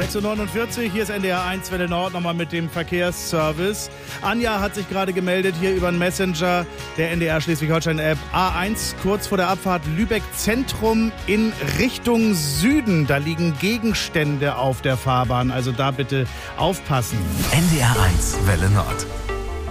6:49 Uhr, hier ist NDR 1 Welle Nord, nochmal mit dem Verkehrsservice. Anja hat sich gerade gemeldet hier über den Messenger der NDR Schleswig-Holstein-App. A1, kurz vor der Abfahrt Lübeck Zentrum in Richtung Süden. Da liegen Gegenstände auf der Fahrbahn, also da bitte aufpassen. NDR 1 Welle Nord.